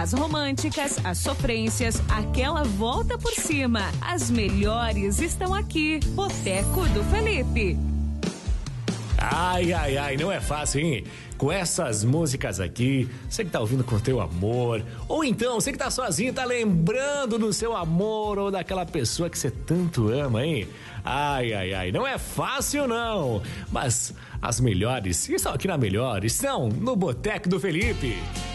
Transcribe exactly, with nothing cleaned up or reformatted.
As românticas, as sofrências, aquela volta por cima. As melhores estão aqui. Boteco do Felipe. Ai, ai, ai, não é fácil, hein? Com essas músicas aqui, você que tá ouvindo com o teu amor, ou então você que tá sozinho, tá lembrando do seu amor ou daquela pessoa que você tanto ama, hein? Ai, ai, ai, não é fácil não, mas as melhores estão aqui na Melhor, estão no Boteco do Felipe.